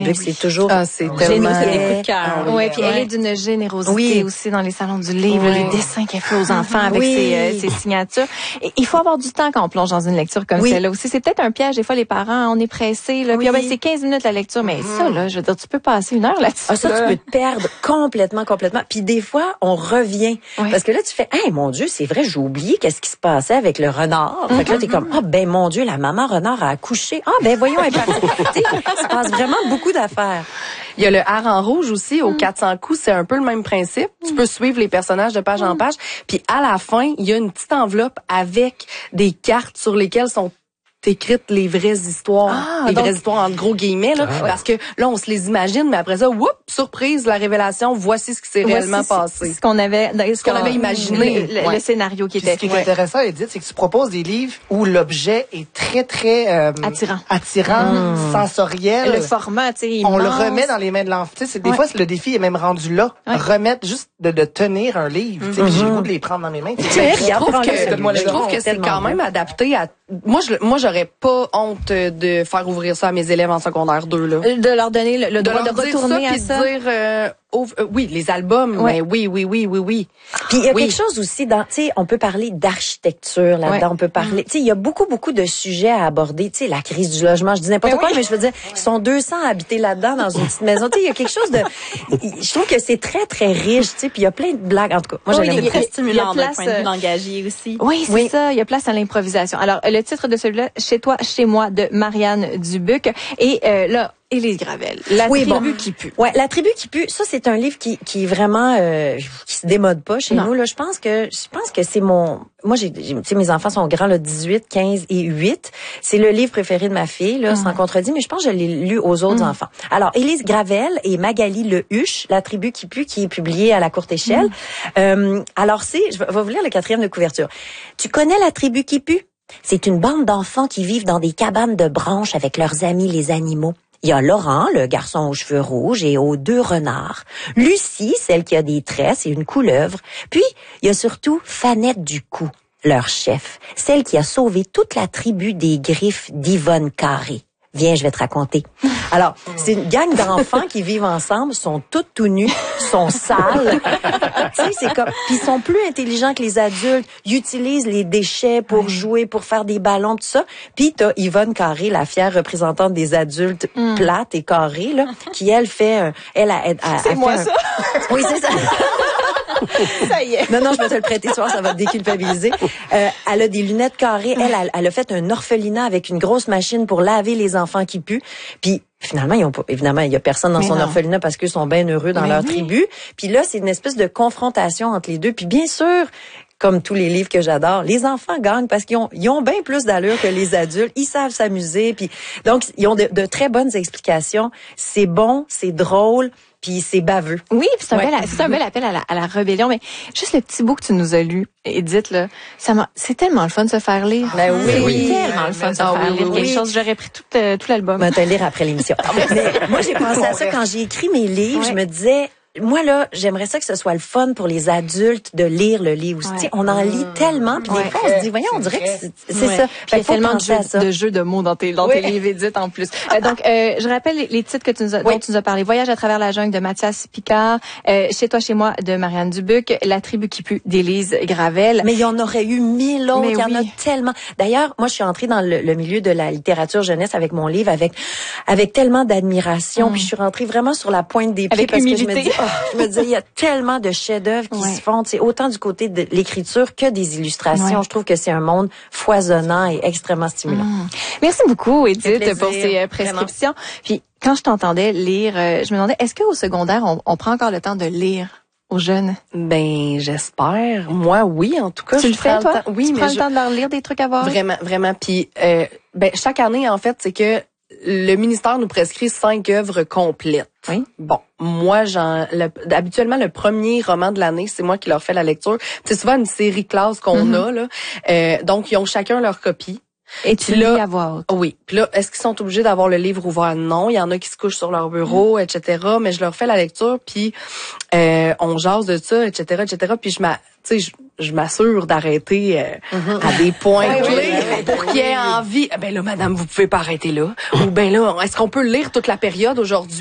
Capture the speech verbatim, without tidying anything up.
Oui. C'est toujours ah, c'est tellement des coups de cœur. Oui, puis elle est d'une générosité oui. aussi dans les salons du livre, oui. les dessins qu'elle fait aux enfants avec oui. ses, euh, ses signatures. Et il faut avoir du temps quand on plonge dans une lecture comme oui. celle-là aussi. C'est peut-être un piège des fois les parents, on est pressés là, oui. puis ah, ben, c'est quinze minutes la lecture, mais mm. ça là, je veux dire tu peux passer une heure là-dessus. Ah, ça là. tu peux te perdre complètement complètement. Puis des fois on revient oui. parce que là tu fais hey mon Dieu, c'est vrai, j'ai oublié qu'est-ce qui se passait avec le renard. Mm-hmm. Fait que là t'es comme ah oh, ben mon Dieu, la maman renard a accouché. Ah ben voyons, elle il se passe vraiment beaucoup d'affaires. Il y a le hareng rouge aussi, au mm. quatre cents coups, c'est un peu le même principe. Mm. Tu peux suivre les personnages de page mm. en page. Puis à la fin, il y a une petite enveloppe avec des cartes sur lesquelles sont écrites les vraies histoires. Ah, les donc... vraies histoires entre gros guillemets, là. Ah, parce que là, on se les imagine, mais après ça, whoop, surprise, la révélation, voici ce qui s'est voici réellement passé. Ce qu'on avait, ce qu'on avait imaginé. Le, le, ouais. le scénario qui Puis était. Ce qui est ouais. intéressant, Edith, c'est que tu proposes des livres où l'objet est très, très, euh, attirant. Attirant, mmh. sensoriel. Le format, tu sais, on le remet dans les mains de l'enfant. Tu sais, des ouais. fois, le défi est même rendu là. Ouais. Remettre juste de, de tenir un livre. Mm-hmm. Tu sais, j'ai le goût de les prendre dans mes mains. Je trouve que, je trouve que c'est quand même adapté à, moi, je, moi, j'aurais pas honte de faire ouvrir ça à mes élèves en secondaire deux, là. De leur donner le, le de droit de retourner ça, à ça. De dire, euh, ouvre, euh, oui, les albums, ouais. mais oui, oui, oui, oui, oui. Puis il y a oui. quelque chose aussi dans, tu sais, on peut parler d'architecture là-dedans, ouais. on peut parler, tu sais, il y a beaucoup, beaucoup de sujets à aborder, tu sais, la crise du logement, je dis n'importe mais quoi, oui. mais je veux dire, ils sont deux cents à habiter là-dedans dans une petite maison, tu sais, il y a quelque chose de, je trouve que c'est très, très riche, tu sais, puis il y a plein de blagues, en tout cas. Moi, oui, j'aime très stimulant d'un point de vue d'engager aussi. Oui, c'est oui. ça, il y a place à l'improvisation. Alors, le titre de celui-là, Chez toi, chez moi, de Marianne Dubuc, et euh, là, Élise Gravel, La oui, tribu bon. qui pue. Ouais, La tribu qui pue, ça c'est un livre qui qui est vraiment euh, qui se démode pas chez non. nous là, je pense que je pense que c'est mon moi j'ai tu sais mes enfants sont grands là, dix-huit, quinze et huit. C'est le livre préféré de ma fille là, mm. sans contredit, mais je pense que je l'ai lu aux autres mm. enfants. Alors Élise Gravel et Magali Lehuche, La tribu qui pue, qui est publié à la courte échelle. Mm. Euh, alors c'est je vais vous lire le quatrième de couverture. Tu connais La tribu qui pue? C'est une bande d'enfants qui vivent dans des cabanes de branches avec leurs amis les animaux. Il y a Laurent, le garçon aux cheveux rouges et aux deux renards. Lucie, celle qui a des tresses et une couleuvre. Puis, il y a surtout Fanette Ducou, leur chef, celle qui a sauvé toute la tribu des griffes d'Yvonne Carré. Viens, je vais te raconter. Alors, c'est une gang d'enfants qui vivent ensemble, sont tous tout nus, sont sales. Tu sais, c'est comme, puis ils sont plus intelligents que les adultes. Ils utilisent les déchets pour jouer, pour faire des ballons, tout ça. Puis t'as Yvonne Carré, la fière représentante des adultes mm. plates et carrées, là, qui elle fait, un, elle a, elle, elle, c'est elle moi fait ça. Un... Oui, c'est ça. Ça y est. Non, non, je vais te le prêter ce soir, ça va te déculpabiliser. Euh, elle a des lunettes carrées. Elle, elle, elle a fait un orphelinat avec une grosse machine pour laver les enfants qui puent. Puis finalement, ils ont pas, évidemment, il y a personne dans mais son non. orphelinat parce qu'ils sont bien heureux dans mais leur oui. tribu. Puis là, c'est une espèce de confrontation entre les deux. Puis bien sûr, comme tous les livres que j'adore, les enfants gagnent parce qu'ils ont, ils ont bien plus d'allure que les adultes. Ils savent s'amuser. Puis donc, ils ont de, de très bonnes explications. C'est bon, c'est drôle. Puis c'est baveux. Oui, puis c'est un, ouais. bel, c'est un bel appel à la, à la rébellion. Mais juste le petit bout que tu nous as lu, Edith, là, ça m'a, c'est tellement le fun de se faire lire. Ben oui, c'est oui. tellement le fun de se ah, faire oui, lire oui, quelque oui. chose. J'aurais pris tout, euh, tout l'album. Ben, t'as lire après l'émission. Mais moi, j'ai pensé à ça quand j'ai écrit mes livres. Ouais. Je me disais, moi, là, j'aimerais ça que ce soit le fun pour les adultes de lire le livre. Ouais. On en lit mmh. tellement, puis ouais. des fois, on se dit, voyons, on dirait que c'est, c'est ouais. ça. Il y a tellement de jeux, de jeux de mots dans tes, dans oui. tes livres, Edith, en plus. euh, donc, euh, je rappelle les, les titres que tu nous as, oui. dont tu nous as parlé. Voyage à travers la jungle de Mathias Picard, euh, Chez toi, chez moi de Marianne Dubuc, La tribu qui pue d'Élise Gravel. Mais il y en aurait eu mille autres. Il y oui. en a tellement. D'ailleurs, moi, je suis entrée dans le, le milieu de la littérature jeunesse avec mon livre, avec avec tellement d'admiration. Mmh. Puis je suis rentrée vraiment sur la pointe des pieds avec parce humilité. que je me dis, oh, je me disais, il y a tellement de chefs-d'œuvre qui ouais. se font, c'est autant du côté de l'écriture que des illustrations. Ouais. Je trouve que c'est un monde foisonnant et extrêmement stimulant. Mmh. Merci beaucoup, Edith, pour ces euh, prescriptions. Vraiment. Puis quand je t'entendais lire, euh, je me demandais, est-ce qu'au secondaire, on, on prend encore le temps de lire aux jeunes? Ben, j'espère. Moi, oui, en tout cas. Tu le fais, toi? Oui, tu mais prends je... le temps de leur lire des trucs à voir? Vraiment, vraiment. Puis, euh, ben, chaque année, en fait, c'est que le ministère nous prescrit cinq œuvres complètes. Oui. Bon, moi, j'en, le, habituellement, le premier roman de l'année, c'est moi qui leur fais la lecture. C'est souvent une série classe qu'on mm-hmm. a, là. Euh, donc, ils ont chacun leur copie. Et tu Puis là, lis à voix haute. Oui. Puis là, est-ce qu'ils sont obligés d'avoir le livre ouvert? Non. Il y en a qui se couchent sur leur bureau, mm. et cetera. Mais je leur fais la lecture, puis euh, on jase de ça, et cetera, et cetera. Puis je m'a, tu sais, je, je m'assure d'arrêter euh, mm-hmm. à des points oui, clés oui, oui, pour qu'il y ait envie. Ben là, madame, vous pouvez pas arrêter là. Ou ben là, est-ce qu'on peut lire toute la période aujourd'hui?